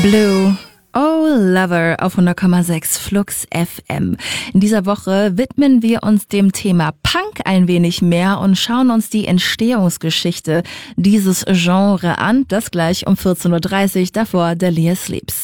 Blue, Oh Lover auf 100,6 Flux FM. In dieser Woche widmen wir uns dem Thema Punk ein wenig mehr und schauen uns die Entstehungsgeschichte dieses Genre an. Das gleich um 14.30 Uhr, davor Delia Sleeps.